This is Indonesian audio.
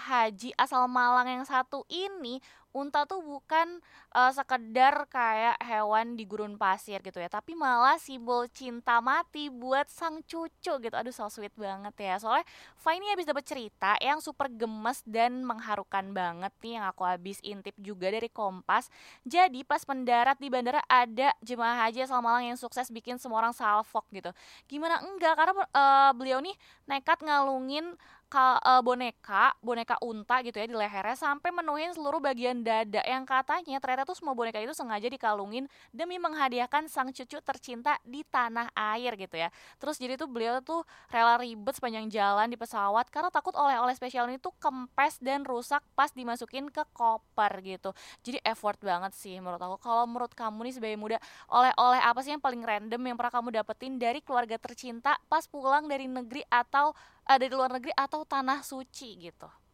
haji asal Malang yang satu ini, unta tuh bukan sekedar kayak hewan di gurun pasir gitu ya, tapi malah simbol cinta mati buat sang cucu gitu. Aduh, so sweet banget ya. Soalnya Fa ini habis dapat cerita yang super gemes dan mengharukan banget nih, yang aku habis intip juga dari Kompas. Jadi pas mendarat di bandara ada jemaah haji asal Malang yang sukses bikin semua orang salfok gitu. Gimana enggak, karena beliau nih nekat ngalungin boneka, boneka unta gitu ya di lehernya sampai menuhin seluruh bagian dada, yang katanya ternyata tuh semua boneka itu sengaja dikalungin demi menghadiahkan sang cucu tercinta di tanah air gitu ya. Terus jadi tuh beliau tuh rela ribet sepanjang jalan di pesawat karena takut oleh-oleh spesial ini tuh kempes dan rusak pas dimasukin ke koper gitu. Jadi effort banget sih menurut aku. Kalau menurut kamu nih sebagai muda, oleh-oleh apa sih yang paling random yang pernah kamu dapetin dari keluarga tercinta pas pulang dari negeri atau dari luar negeri atau tanah suci gitu?